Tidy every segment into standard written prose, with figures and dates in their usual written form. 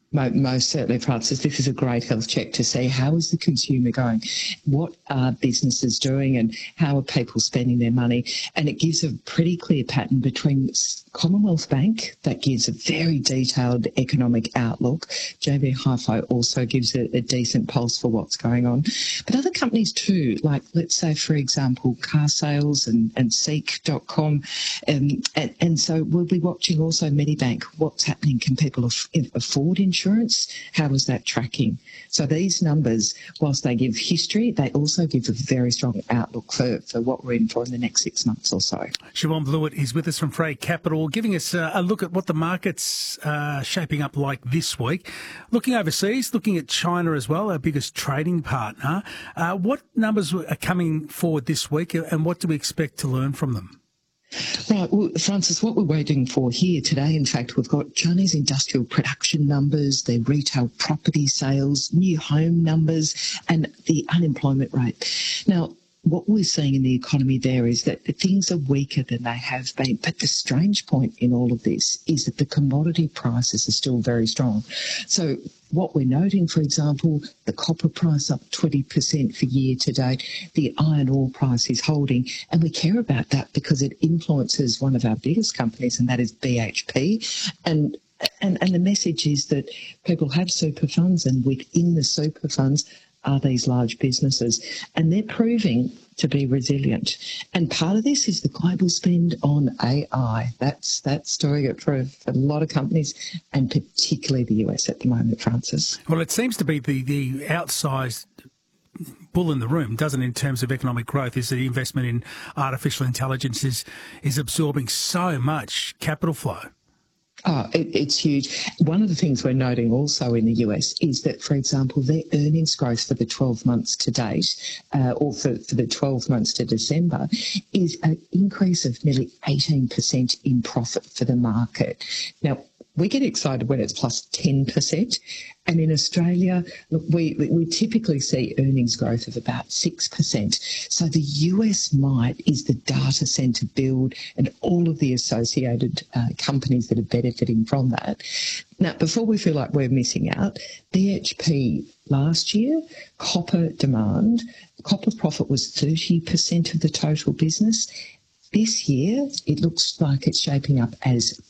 Most certainly, Francis. This is a great health check to see how is the consumer going, what are businesses doing, and how are people spending their money. And it gives a pretty clear pattern between Commonwealth Bank, that gives a very detailed economic outlook. JB Hi-Fi also gives a decent pulse for what's going on. But other companies too, like let's say, for example, car sales and Seek.com. And so we'll be watching also Medibank. What's happening? Can people afford insurance? How is that tracking? So these numbers, whilst they give history, they also give a very strong outlook for what we're in for in the next 6 months or so. Siobhan Blewett is with us from Frey Capital, giving us a look at what the market's shaping up like this week. Looking overseas, looking at China as well, our biggest trading partner. What numbers are coming forward this week, and what do we expect to learn from them? Right, well, Francis, what we're waiting for here today, in fact, we've got Chinese industrial production numbers, their retail property sales, new home numbers, and the unemployment rate. Now, what we're seeing in the economy there is that things are weaker than they have been. But the strange point in all of this is that the commodity prices are still very strong. So what we're noting, for example, the copper price up 20% for year to date, the iron ore price is holding, and we care about that because it influences one of our biggest companies, and that is BHP. And the message is that people have super funds, and within the super funds are these large businesses, and they're proving to be resilient. And part of this is the global spend on AI. That's stirring it for a lot of companies, and particularly the US at the moment, Francis. Well, it seems to be the outsized bull in the room, doesn't it, in terms of economic growth, is the investment in artificial intelligence is absorbing so much capital flow. Oh, it's huge. One of the things we're noting also in the US is that, for example, their earnings growth for the 12 months to date, or for the 12 months to December, is an increase of nearly 18% in profit for the market. Now, we get excited when it's plus 10%. And in Australia, look, we typically see earnings growth of about 6%. So the US might is the data centre build and all of the associated companies that are benefiting from that. Now, before we feel like we're missing out, BHP last year, copper profit was 30% of the total business. This year, it looks like it's shaping up as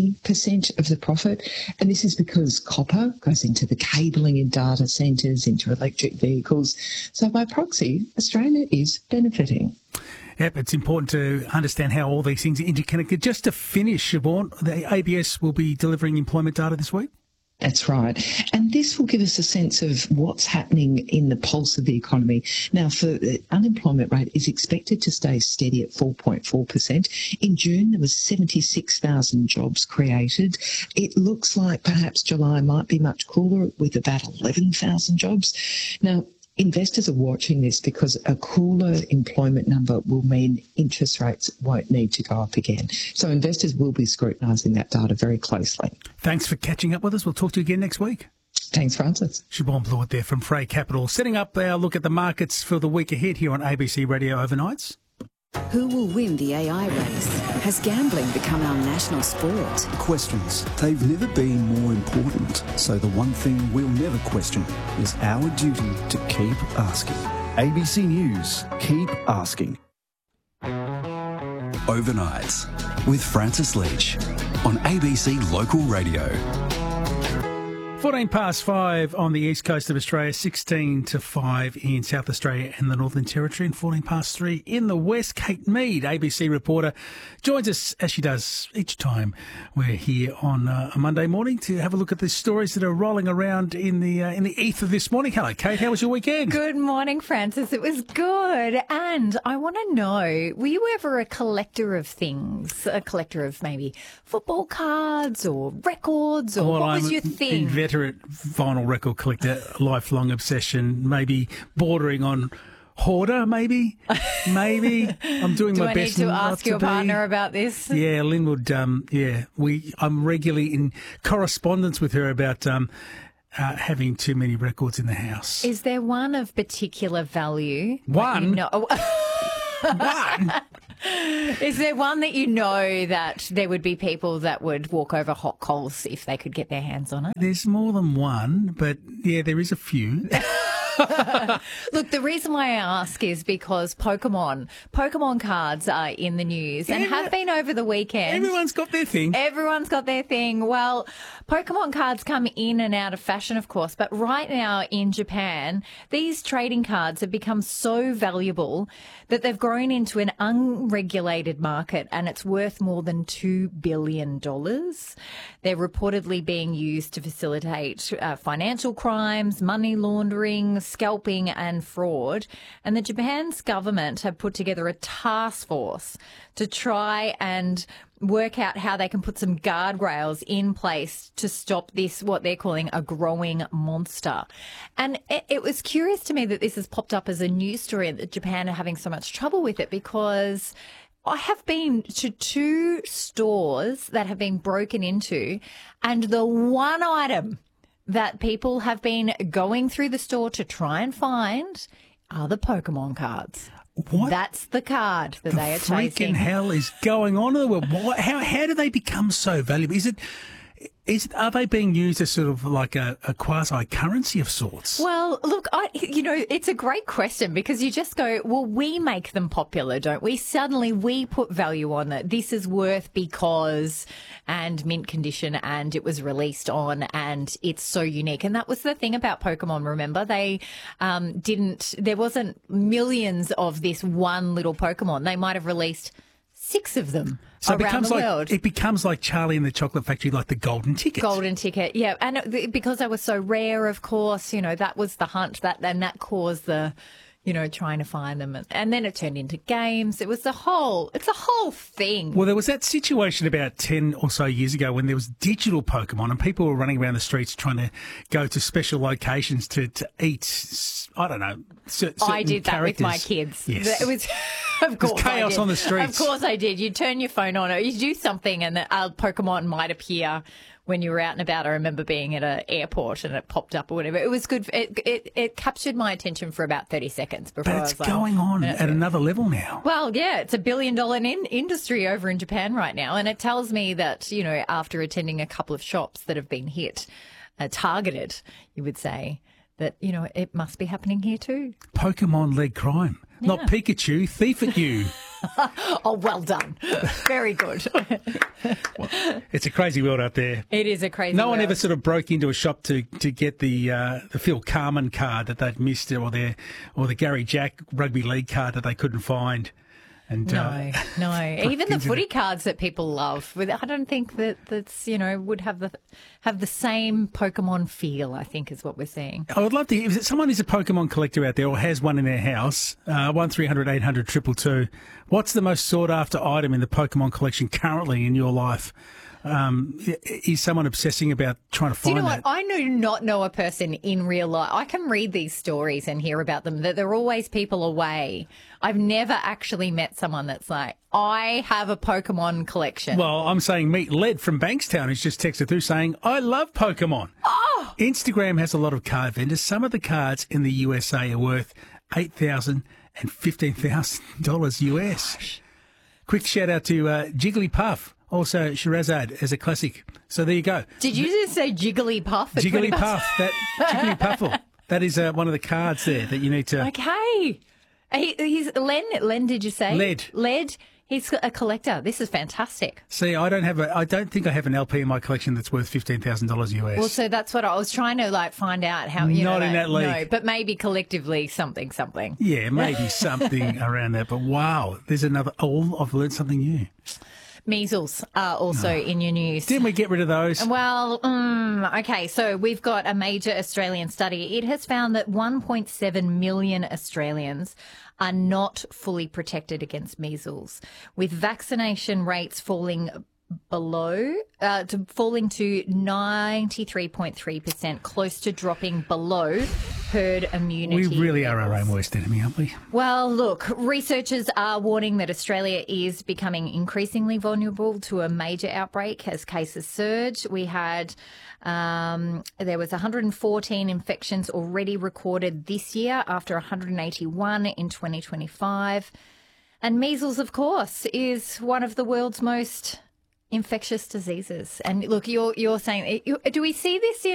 50% of the profit. And this is because copper goes into the cabling in data centres, into electric vehicles. So by proxy, Australia is benefiting. Yep, it's important to understand how all these things are interconnected. Just to finish, Siobhan, the ABS will be delivering employment data this week? That's right. And this will give us a sense of what's happening in the pulse of the economy. Now, for the unemployment rate is expected to stay steady at 4.4%. In June, there was 76,000 jobs created. It looks like perhaps July might be much cooler with about 11,000 jobs. Now, investors are watching this because a cooler employment number will mean interest rates won't need to go up again. So investors will be scrutinising that data very closely. Thanks for catching up with us. We'll talk to you again next week. Thanks, Francis. Siobhan Blewett there from Frey Capital, setting up our look at the markets for the week ahead here on ABC Radio Overnights. Who will win the AI race? Has gambling become our national sport? Questions. They've never been more important. So the one thing we'll never question is our duty to keep asking. ABC News. Keep asking. Overnights with Francis Leach on ABC Local Radio. 14 past 5 on the east coast of Australia, 16 to 5 in South Australia and the Northern Territory, and 14 past 3 in the west. Kate Mead, ABC reporter, joins us as she does each time we're here on a Monday morning to have a look at the stories that are rolling around in the ether this morning. Hello, Kate. How was your weekend? Good morning, Francis. It was good. And I want to know, were you ever a collector of things? A collector of maybe football cards or records? Or what was your thing? Inveterate vinyl record collector, lifelong obsession, maybe bordering on hoarder, maybe. I'm doing my best. Do I need to ask your partner about this? Yeah, Lynn would, I'm regularly in correspondence with her about having too many records in the house. Is there one of particular value? One? One? Is there one that you know that there would be people that would walk over hot coals if they could get their hands on it? There's more than one, but yeah, there is a few. Look, the reason why I ask is because Pokemon cards are in the news and have been over the weekend. Everyone's got their thing. Everyone's got their thing. Well, Pokemon cards come in and out of fashion, of course, but right now in Japan, these trading cards have become so valuable that they've grown into an unregulated market and it's worth more than $2 billion. They're reportedly being used to facilitate financial crimes, money laundering, scalping and fraud. And the Japan's government have put together a task force to try and work out how they can put some guardrails in place to stop this, what they're calling a growing monster. And it was curious to me that this has popped up as a news story and that Japan are having so much trouble with it, because I have been to 2 stores that have been broken into, and the one item that people have been going through the store to try and find are the Pokemon cards. What? That's the card that they are chasing. Freaking hell is going on in the world? How do they become so valuable? Are they being used as sort of like a quasi-currency of sorts? Well, look, it's a great question, because you just go, well, we make them popular, don't we? Suddenly we put value on it. This is worth because, and mint condition, and it was released on, and it's so unique. And that was the thing about Pokemon, remember? They there wasn't millions of this one little Pokemon. They might have released 6 of them. So it becomes like Charlie and the Chocolate Factory, like the golden ticket. Golden ticket, yeah. And because they were so rare, of course, that was the hunt, that caused the, trying to find them. And then it turned into games. It's a whole thing. Well, there was that situation about 10 or so years ago when there was digital Pokemon and people were running around the streets trying to go to special locations to eat, I don't know, certain I did that characters. with my kids. Yes. It was... Of course, chaos on the streets. Of course I did. You turn your phone on, or you do something, and a Pokemon might appear when you were out and about. I remember being at an airport and it popped up or whatever. It was good. It captured my attention for about 30 seconds before I was But it's going on at another level now. Well, yeah, it's $1 billion industry over in Japan right now, and it tells me that, after attending a couple of shops that have been hit, targeted, you would say, that, it must be happening here too. Pokemon-led crime. Yeah. Not Pikachu, thief at you. Oh, well done. Very good. Well, it's a crazy world out there. It is a crazy world. No one ever sort of broke into a shop to get the Phil Carman card that they'd missed, or the Gary Jack rugby league card that they couldn't find. And, no. Even the footy cards that people love, I don't think that's would have the same Pokemon feel, I think, is what we're seeing. I would love to hear, if someone is a Pokemon collector out there or has one in their house, 1300 800 222, what's the most sought after item in the Pokemon collection currently in your life? Is someone obsessing about trying to find that? Do you know what? I do not know a person in real life. I can read these stories and hear about them, that there are always people away. I've never actually met someone that's like, I have a Pokemon collection. Well, I'm saying meet Led from Bankstown, who's just texted through saying, I love Pokemon. Oh! Instagram has a lot of card vendors. Some of the cards in the USA are worth $8,000 and $15,000 US. Gosh. Quick shout out to Jigglypuff. Also, Sherazade as a classic. So there you go. Did you just say Jigglypuff? Jigglypuff. Jigglypuffle. That is one of the cards there that you need to... Okay. He's Len, did you say? Led. He's a collector. This is fantastic. See, I don't think I have an LP in my collection that's worth $15,000 US. Well, so that's what I was trying to find out how. Not in that league. No, but maybe collectively something. Yeah, maybe something around that. But wow, there's another. Oh, I've learned something new. Measles are also in your news. Didn't we get rid of those? Well, okay, so we've got a major Australian study. It has found that 1.7 million Australians are not fully protected against measles, with vaccination rates falling to 93.3%, close to dropping below herd immunity. We really are our own worst enemy, aren't we? Well, look, researchers are warning that Australia is becoming increasingly vulnerable to a major outbreak as cases surge. We had there was 114 infections already recorded this year after 181 in 2025. And measles, of course, is one of the world's most infectious diseases. And look, you're saying, do we see this in